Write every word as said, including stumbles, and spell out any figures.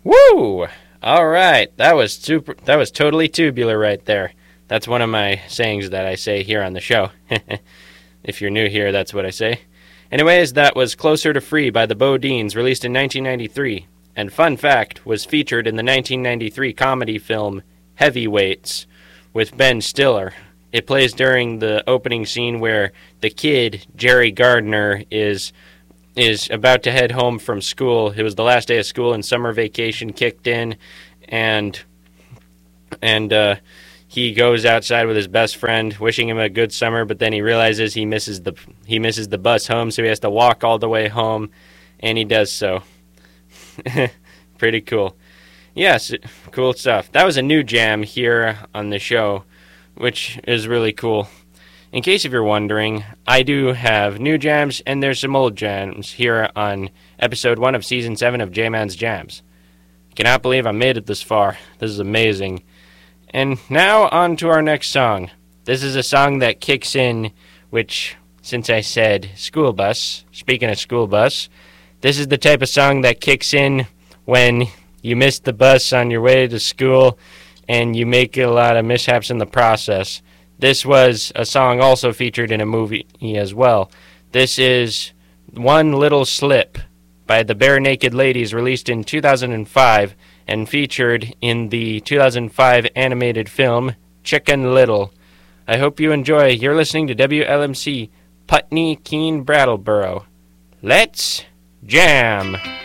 Woo! All right, that was super. That was totally tubular right there. That's one of my sayings that I say here on the show. If you're new here, that's what I say. Anyways, that was Closer to Free by the Bodines, released in nineteen ninety-three. And fun fact, was featured in the nineteen ninety-three comedy film Heavyweights with Ben Stiller. It plays during the opening scene where the kid, Jerry Gardner, is is about to head home from school. It was the last day of school and summer vacation kicked in, and and uh, he goes outside with his best friend, wishing him a good summer, but then he realizes he misses the he misses the bus home, so he has to walk all the way home, and he does so. Pretty cool. Yes, cool stuff. That was a new jam here on the show, which is really cool. In case if you're wondering, I do have new jams, and there's some old jams here on episode one of season seven of J-Man's Jams. I cannot believe I made it this far. This is amazing. And now on to our next song. This is a song that kicks in, which, since I said school bus, speaking of school bus, this is the type of song that kicks in when you miss the bus on your way to school and you make a lot of mishaps in the process. This was a song also featured in a movie as well. This is One Little Slip by the Bare Naked Ladies, released in two thousand five and featured in the two thousand five animated film Chicken Little. I hope you enjoy. You're listening to W L M C Putney Keene Brattleboro. Let's jam!